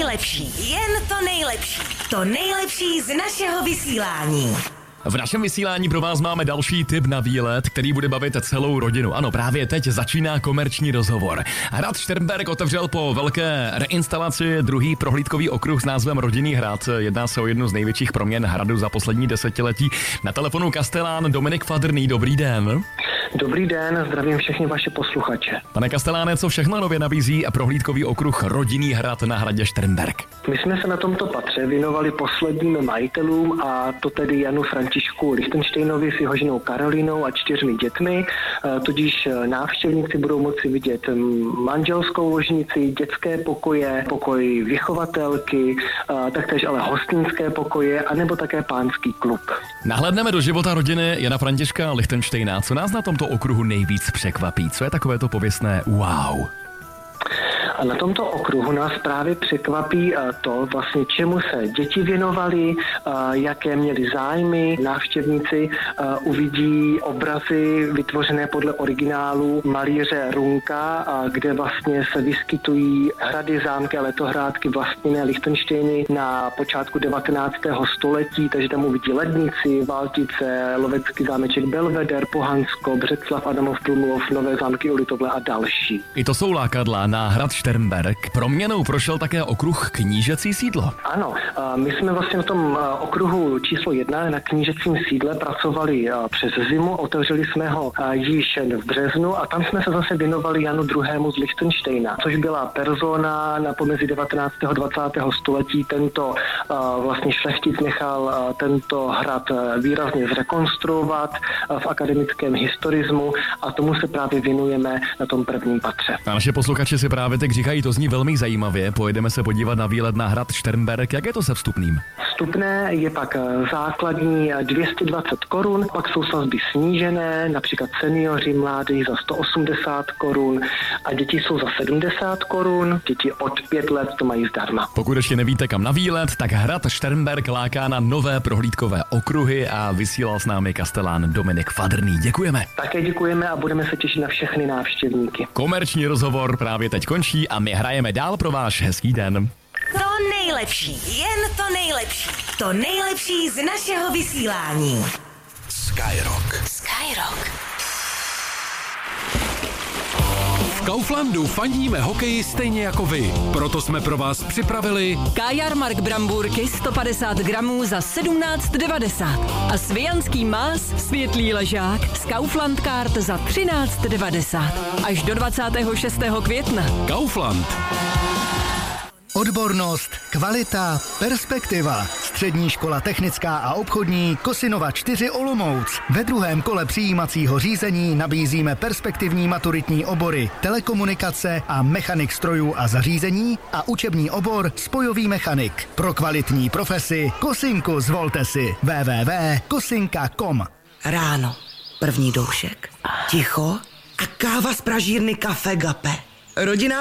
nejlepší, jen to nejlepší. To nejlepší z našeho vysílání. V našem vysílání pro vás máme další tip na výlet, který bude bavit celou rodinu. Ano, právě teď začíná komerční rozhovor. Hrad Šternberk otevřel po velké reinstalaci druhý prohlídkový okruh s názvem Rodinný hrad. Jedná se o jednu z největších proměn hradu za poslední desetiletí. Na telefonu kastelán Dominik Fadrný, dobrý den. Dobrý den, zdravím všechny vaše posluchače. Pane kasteláne, co všechno nově nabízí prohlídkový okruh Rodinný hrad na hradě Šternberk? My jsme se na tomto patře věnovali posledním majitelům, a to tedy Janu Františku Lichtensteinovi s jeho ženou Karolínou a 4 dětmi, tudíž návštěvníci budou moci vidět manželskou ložnici, dětské pokoje, pokoj vychovatelky, taktéž ale hostinské pokoje, anebo také pánský klub. Nahlédneme do života rodiny Jana Františka Lichtensteina. Co nás na tomto okruhu nejvíc překvapí? Co je takové to pověstné wow? A na tomto okruhu nás právě překvapí to, vlastně čemu se děti věnovali, jaké měli zájmy. Návštěvníci uvidí obrazy vytvořené podle originálu malíře Runka, kde vlastně se vyskytují hrady, zámky a letohrádky vlastněné Lichtensteiny na počátku 19. století, takže tam uvidí Lednici, Valtice, lovecký zámeček Belveder, Pohansko, Břeclav, Adamov Plumlov, Nové zámky u Litovle a další. I to jsou lákadla na hrad Šternberk. Proměnou prošel také okruh Knížecí sídlo. Ano, my jsme vlastně na tom okruhu číslo 1 na Knížecím sídle pracovali přes zimu, otevřeli jsme ho již v březnu a tam jsme se zase věnovali Janu II. Z Lichtensteina, což byla persona na pomezí 19. a 20. století. Tento vlastně šlechtic nechal tento hrad výrazně zrekonstruovat v akademickém historismu a tomu se právě věnujeme na tom prvním patře. A naše posluchači si právě teď říkají, to zní velmi zajímavě, pojedeme se podívat na výlet na hrad Šternberk. Jak je to se vstupným? Vstupné je pak základní 220 korun, pak jsou sazby snížené, například seniori, mládí za 180 korun a děti jsou za 70 korun, děti od 5 let to mají zdarma. Pokud ještě nevíte kam na výlet, tak hrad Šternberk láká na nové prohlídkové okruhy a vysílal s námi kastelán Dominik Fadrný. Děkujeme. Také děkujeme a budeme se těšit na všechny návštěvníky. Komerční rozhovor právě teď končí a my hrajeme dál pro váš hezký den. To nejlepší, jen to nejlepší. To nejlepší z našeho vysílání. Skyrock. V Kauflandu fandíme hokeji stejně jako vy. Proto jsme pro vás připravili Kajarmark brambůrky 150 gramů za 17,90 a svijanský más světlý ležák z Kaufland Card za 13,90 až do 26. května. Kaufland. Odbornost, kvalita, perspektiva. Střední škola technická a obchodní Kosinova 4 Olomouc. Ve druhém kole přijímacího řízení nabízíme perspektivní maturitní obory telekomunikace a mechanik strojů a zařízení a učební obor spojový mechanik. Pro kvalitní profesi Kosinku zvolte si www.kosinka.com. Ráno, první doušek, ticho a káva z pražírny Café Gape. Rodina